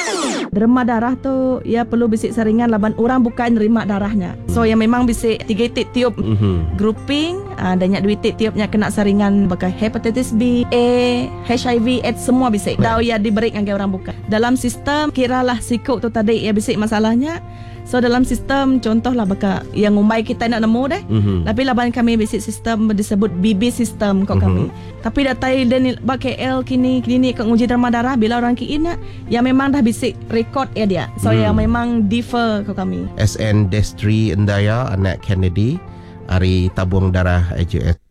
Derma darah tu ia perlu bisik saringan laban orang bukan nerima darahnya. So yang memang bisik 3 tiup grouping dan yak 2 tiupnya kena saringan pakai hepatitis B, A, HIV, AIDS semua bisik. Dah ia diberi dengan orang bukan. Dalam sistem kiralah sikuk tu tadi ia bisik masalahnya. So dalam sistem contohlah baka yang Mumbai kita nak nemu deh. Tapi laban kami basic sistem disebut BB sistem kok kami. Tapi datai dan KL kini klinik uji derma darah bila orang kini yang memang dah basic record ya dia. So yang memang differ kok kami. SN Destri Endaya anak Kennedy hari tabung darah AJS.